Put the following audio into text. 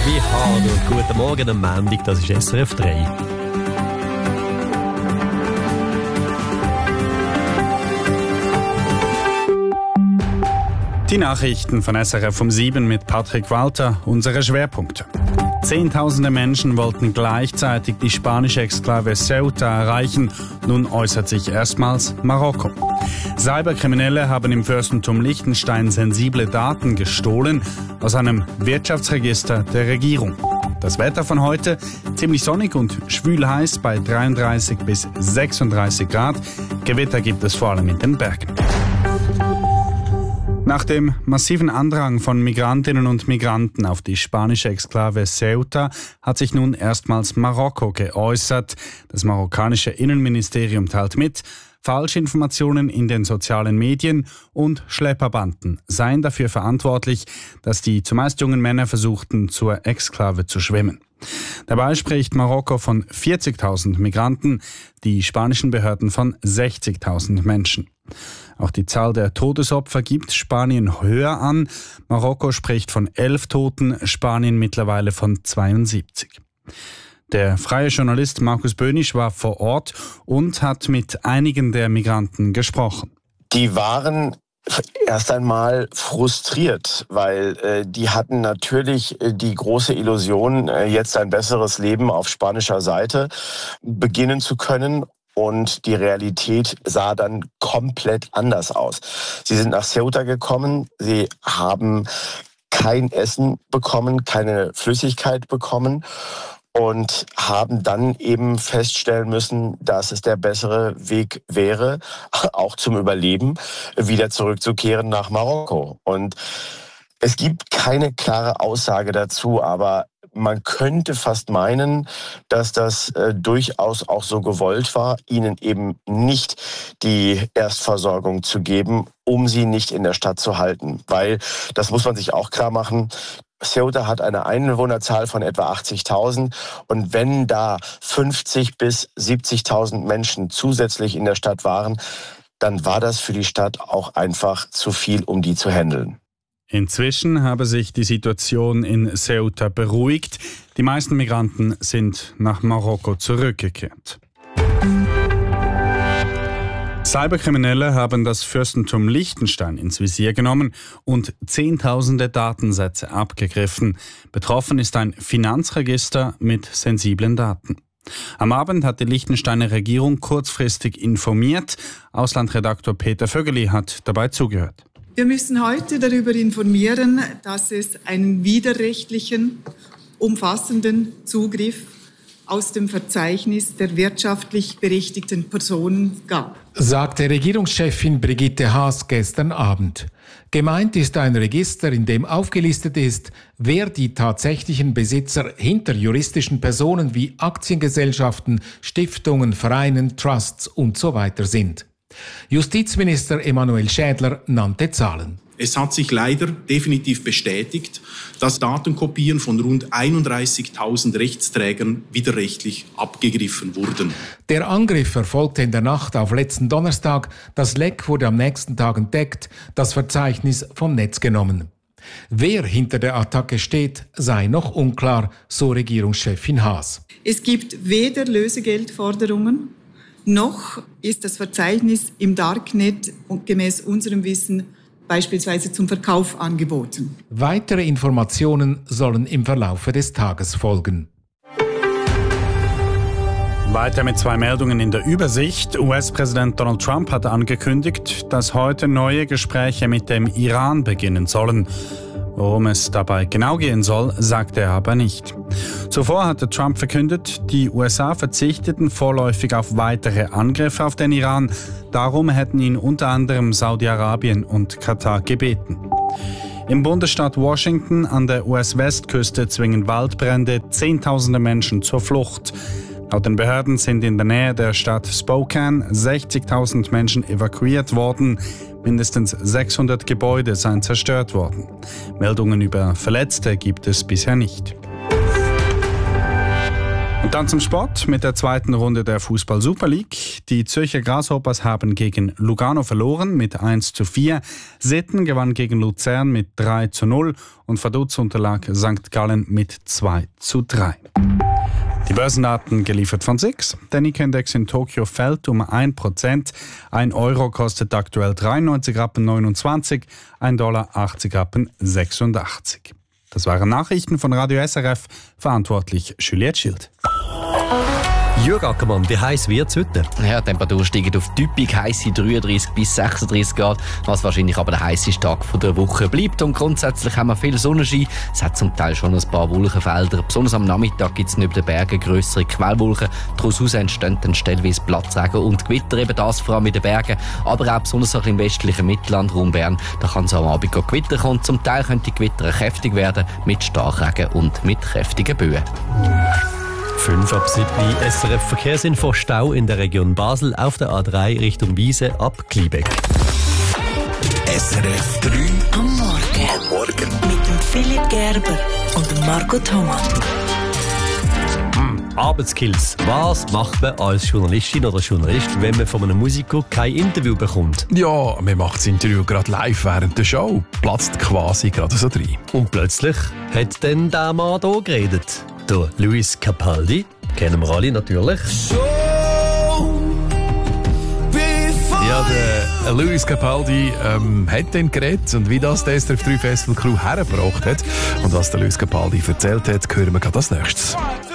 wie hart und guten Morgen am Montag, das ist SRF 3. Die Nachrichten von SRF um 7 mit Patrick Walter, unsere Schwerpunkte. Zehntausende Menschen wollten gleichzeitig die spanische Exklave Ceuta erreichen. Nun äußert sich erstmals Marokko. Cyberkriminelle haben im Fürstentum Liechtenstein sensible Daten gestohlen aus einem Wirtschaftsregister der Regierung. Das Wetter von heute ziemlich sonnig und schwül heiß bei 33 bis 36 Grad. Gewitter gibt es vor allem in den Bergen. Nach dem massiven Andrang von Migrantinnen und Migranten auf die spanische Exklave Ceuta hat sich nun erstmals Marokko geäußert. Das marokkanische Innenministerium teilt mit, Falschinformationen in den sozialen Medien und Schlepperbanden seien dafür verantwortlich, dass die zumeist jungen Männer versuchten, zur Exklave zu schwimmen. Dabei spricht Marokko von 40.000 Migranten, die spanischen Behörden von 60.000 Menschen. Auch die Zahl der Todesopfer gibt Spanien höher an. Marokko spricht von 11 Toten, Spanien mittlerweile von 72. Der freie Journalist Markus Böhnisch war vor Ort und hat mit einigen der Migranten gesprochen. Die waren erst einmal frustriert, weil die hatten natürlich die große Illusion, jetzt ein besseres Leben auf spanischer Seite beginnen zu können. Und die Realität sah dann komplett anders aus. Sie sind nach Ceuta gekommen, sie haben kein Essen bekommen, keine Flüssigkeit bekommen und haben dann eben feststellen müssen, dass es der bessere Weg wäre, auch zum Überleben, wieder zurückzukehren nach Marokko. Und es gibt keine klare Aussage dazu, aber man könnte fast meinen, dass das durchaus auch so gewollt war, ihnen eben nicht die Erstversorgung zu geben, um sie nicht in der Stadt zu halten. Weil, das muss man sich auch klar machen, Ceuta hat eine Einwohnerzahl von etwa 80.000 und wenn da 50.000 bis 70.000 Menschen zusätzlich in der Stadt waren, dann war das für die Stadt auch einfach zu viel, um die zu handeln. Inzwischen habe sich die Situation in Ceuta beruhigt. Die meisten Migranten sind nach Marokko zurückgekehrt. Cyberkriminelle haben das Fürstentum Liechtenstein ins Visier genommen und Zehntausende Datensätze abgegriffen. Betroffen ist ein Finanzregister mit sensiblen Daten. Am Abend hat die Liechtensteiner Regierung kurzfristig informiert. Auslandredaktor Peter Vögeli hat dabei zugehört. Wir müssen heute darüber informieren, dass es einen widerrechtlichen, umfassenden Zugriff aus dem Verzeichnis der wirtschaftlich berechtigten Personen gab, sagte Regierungschefin Brigitte Haas gestern Abend. Gemeint ist ein Register, in dem aufgelistet ist, wer die tatsächlichen Besitzer hinter juristischen Personen wie Aktiengesellschaften, Stiftungen, Vereinen, Trusts usw. sind. Justizminister Emanuel Schädler nannte Zahlen. Es hat sich leider definitiv bestätigt, dass Datenkopien von rund 31.000 Rechtsträgern widerrechtlich abgegriffen wurden. Der Angriff erfolgte in der Nacht auf letzten Donnerstag. Das Leck wurde am nächsten Tag entdeckt, das Verzeichnis vom Netz genommen. Wer hinter der Attacke steht, sei noch unklar, so Regierungschefin Haas. Es gibt weder Lösegeldforderungen, noch ist das Verzeichnis im Darknet gemäß unserem Wissen beispielsweise zum Verkauf angeboten. Weitere Informationen sollen im Verlaufe des Tages folgen. Weiter mit 2 Meldungen in der Übersicht. US-Präsident Donald Trump hat angekündigt, dass heute neue Gespräche mit dem Iran beginnen sollen. Worum es dabei genau gehen soll, sagte er aber nicht. Zuvor hatte Trump verkündet, die USA verzichteten vorläufig auf weitere Angriffe auf den Iran. Darum hätten ihn unter anderem Saudi-Arabien und Katar gebeten. Im Bundesstaat Washington an der US-Westküste zwingen Waldbrände Zehntausende Menschen zur Flucht. Laut den Behörden sind in der Nähe der Stadt Spokane 60.000 Menschen evakuiert worden. Mindestens 600 Gebäude seien zerstört worden. Meldungen über Verletzte gibt es bisher nicht. Und dann zum Sport mit der zweiten Runde der Fußball-Super League. Die Zürcher Grasshoppers haben gegen Lugano verloren mit 1:4. Sitten gewann gegen Luzern mit 3:0 und Vaduz unterlag St. Gallen mit 2:3. Die Börsendaten geliefert von SIX. Der Nikkei-Index in Tokio fällt um 1%. 1 Euro kostet aktuell 93,29 Rappen, $1 80,86 Rappen. Das waren Nachrichten von Radio SRF, verantwortlich Juliette Schild. Jürg Ackermann, wie heiß wird es heute? Ja, die Temperatur steigt auf typisch heisse 33 bis 36 Grad, was wahrscheinlich aber der heisseste Tag der Woche bleibt. Und grundsätzlich haben wir viel Sonnenschein. Es hat zum Teil schon ein paar Wolkenfelder. Besonders am Nachmittag gibt es neben den Bergen grössere Quellwolken. Daraus entstehen dann stellenweise Platzregen und Gewitter, eben das vor allem in den Bergen. Aber auch besonders im westlichen Mittelland, Raum Bern, da kann es am Abend Gewitter kommen. Zum Teil können die Gewitter kräftig werden, mit Starkregen und mit kräftigen Böen. 5:07 SRF Verkehrsinfo. Stau in der Region Basel auf der A3 Richtung Wiese ab Gliebeck. SRF 3 am Morgen. Mit dem Philipp Gerber und dem Marco Thomann. Arbeitskills. Was macht man als Journalistin oder Journalist, wenn man von einem Musiker kein Interview bekommt? Ja, man macht das Interview gerade live während der Show. Platzt quasi gerade so rein. Und plötzlich hat dann der Mann hier geredet. Der Lewis Capaldi, kennen wir alle natürlich. Ja, der Lewis Capaldi hat dann geredet und wie das der SRF 3 Festival Crew hergebracht hat und was der Lewis Capaldi erzählt hat, hören wir gerade als nächstes.